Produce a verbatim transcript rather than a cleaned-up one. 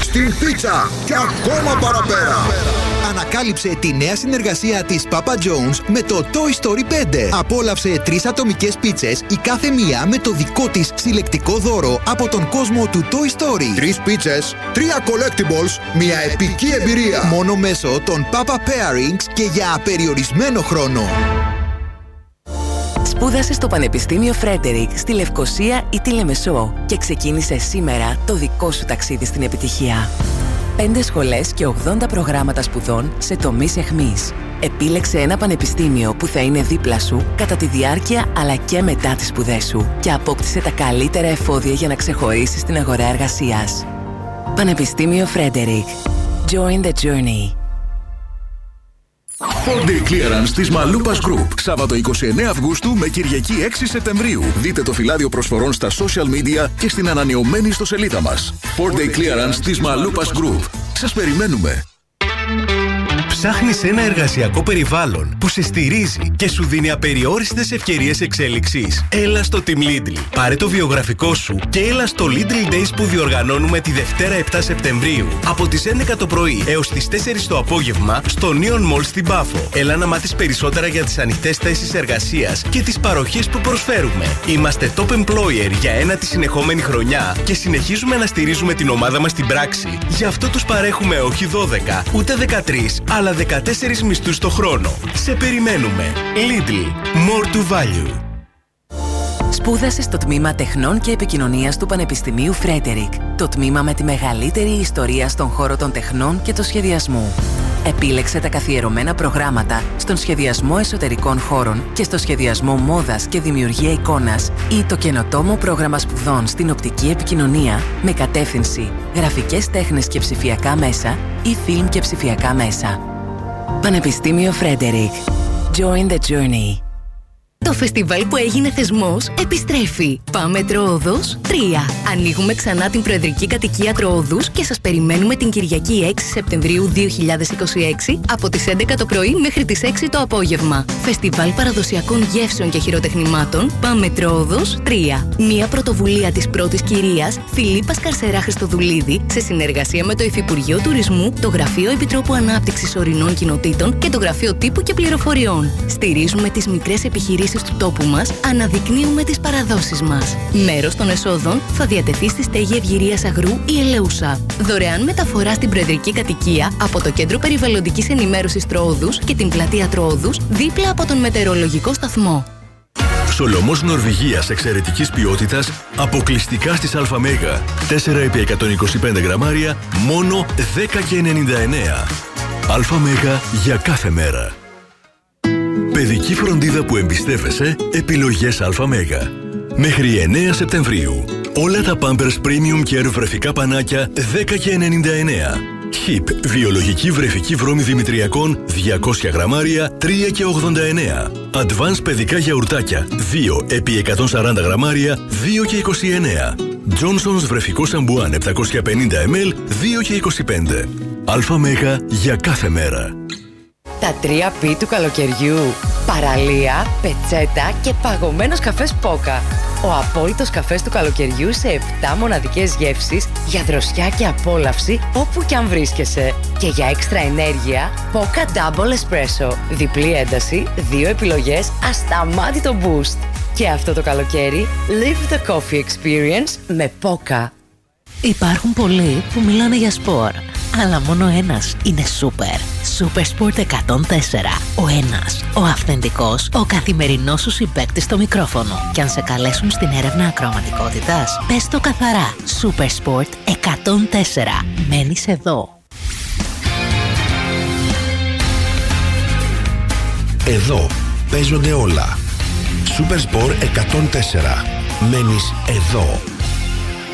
στην πίτσα και ακόμα παραπέρα. Ανακάλυψε τη νέα συνεργασία της Papa John's με το Toy Story πέντε. Απόλαυσε τρεις ατομικές πίτσες, η κάθε μία με το δικό της συλλεκτικό δώρο από τον κόσμο του Toy Story. Τρεις πίτσες, τρία collectibles, μια επική εμπειρία. Μόνο μέσω των Papa Pairings και για απεριορισμένο χρόνο. Σπούδασε στο Πανεπιστήμιο Φρέντερικ στη Λευκοσία ή τη Λεμεσό και ξεκίνησε σήμερα το δικό σου ταξίδι στην επιτυχία. Πέντε σχολές και ογδόντα προγράμματα σπουδών σε τομείς αιχμής. Επίλεξε ένα πανεπιστήμιο που θα είναι δίπλα σου κατά τη διάρκεια αλλά και μετά τις σπουδές σου και απόκτησε τα καλύτερα εφόδια για να ξεχωρίσεις στην αγορά εργασίας. Πανεπιστήμιο Φρέντερικ. Join the journey. φορ ντέι Clearance της Μαλούπας Group. Σάββατο εικοστή ενάτη Αυγούστου με Κυριακή έξι Σεπτεμβρίου. Δείτε το φυλάδιο προσφορών στα social media και στην ανανεωμένη ιστοσελίδα μας. φορ ντέι Clearance της Μαλούπας Group. Σας περιμένουμε. Ψάχνεις ένα εργασιακό περιβάλλον που σε στηρίζει και σου δίνει απεριόριστες ευκαιρίες εξέλιξης? Έλα στο Team Lidl. Πάρε το βιογραφικό σου και έλα στο Lidl Days που διοργανώνουμε τη Δευτέρα επτά Σεπτεμβρίου από τις έντεκα το πρωί έως τις τέσσερις το απόγευμα στο Neon Mall στην Πάφο. Έλα να μάθεις περισσότερα για τις ανοιχτές θέσεις εργασίας και τις παροχές που προσφέρουμε. Είμαστε top employer για ένατη συνεχόμενη χρονιά και συνεχίζουμε να στηρίζουμε την ομάδα μας στην πράξη. Γι' αυτό τους παρέχουμε όχι δώδεκα ούτε δεκατρείς αλλά δεκατέσσερις μισθούς το χρόνο. Σε περιμένουμε. Lidl. More to value. Σπούδασε στο τμήμα Τεχνών και Επικοινωνίας του Πανεπιστημίου Φρέντερικ. Το τμήμα με τη μεγαλύτερη ιστορία στον χώρο των τεχνών και του σχεδιασμού. Επίλεξε τα καθιερωμένα προγράμματα στον σχεδιασμό εσωτερικών χώρων και στο σχεδιασμό μόδας και δημιουργία εικόνας ή το καινοτόμο πρόγραμμα σπουδών στην οπτική επικοινωνία με κατεύθυνση γραφικές τέχνες και ψηφιακά μέσα ή φιλμ και ψηφιακά μέσα. Πανεπιστήμιο Φρέντερικ. Join the journey. Το φεστιβάλ που έγινε θεσμός επιστρέφει. Πάμε Τροόδος τρία. Ανοίγουμε ξανά την προεδρική κατοικία Τροόδους και σας περιμένουμε την Κυριακή έξι Σεπτεμβρίου δύο χιλιάδες είκοσι έξι από τις έντεκα το πρωί μέχρι τις έξι το απόγευμα. Φεστιβάλ παραδοσιακών γεύσεων και χειροτεχνημάτων Πάμε Τροόδος τρία. Μια πρωτοβουλία της πρώτης κυρίας Φιλίππας Καρσερά Χριστοδουλίδη σε συνεργασία με το Υφυπουργείο Τουρισμού, το Γραφείο Επιτρόπου Ανάπτυξης Ορεινών Κοινοτήτων και το Γραφείο Τύπου και Πληροφοριών. Στηρίζουμε τις μικρές επιχειρήσεις του τόπου μας, αναδεικνύουμε τις παραδόσεις μας. Μέρος των εσόδων θα διατεθεί στη Στέγη Ευγυρίας Αγρού η Ελεούσα. Δωρεάν μεταφορά στην προεδρική κατοικία από το Κέντρο Περιβαλλοντικής Ενημέρωσης Τροόδους και την Πλατεία Τροόδους δίπλα από τον μετεωρολογικό σταθμό. Σολομός Νορβηγίας εξαιρετικής ποιότητας, αποκλειστικά στις ΑΜΕΓΑ. τέσσερα επί εκατόν είκοσι πέντε γραμμάρια, μόνο δέκα και ενενήντα εννέα. ΑΜΕΓΑ για κάθε μέρα. Παιδική φροντίδα που εμπιστεύεσαι, επιλογές ΑΜΕΓΑ. Μέχρι εννέα Σεπτεμβρίου. Όλα τα Pampers Premium Care βρεφικά πανάκια δέκα και ενενήντα εννέα. Hip, βιολογική βρεφική βρώμη δημητριακών διακόσια γραμμάρια, τρία και ογδόντα εννέα. Advanced παιδικά γιαουρτάκια δύο επί εκατόν σαράντα γραμμάρια, δύο και είκοσι εννέα. Johnson's βρεφικό σαμπουάν επτακόσια πενήντα μιλιλίτρα, δύο και είκοσι πέντε. ΑΜΕΓΑ για κάθε μέρα. Τα τρία πι του καλοκαιριού. Παραλία, πετσέτα και παγωμένος καφές Πόκα. Ο απόλυτος καφές του καλοκαιριού σε επτά μοναδικές γεύσεις για δροσιά και απόλαυση όπου κι αν βρίσκεσαι. Και για έξτρα ενέργεια, Πόκα Double Espresso. Διπλή ένταση, δύο επιλογές, ασταμάτητο boost. Και αυτό το καλοκαίρι, live the coffee experience με Πόκα. Υπάρχουν πολλοί που μιλάνε για σπορ, αλλά μόνο ένας είναι σούπερ. Super Sport εκατόν τέσσερα. Ο ένας, ο αυθεντικός, ο καθημερινός σου συμπαίκτης στο μικρόφωνο. Και αν σε καλέσουν στην έρευνα ακροαματικότητας, πες το καθαρά. Super Sport εκατόν τέσσερα. Μένεις εδώ. Εδώ παίζονται όλα. Super Sport εκατόν τέσσερα. Μένεις εδώ.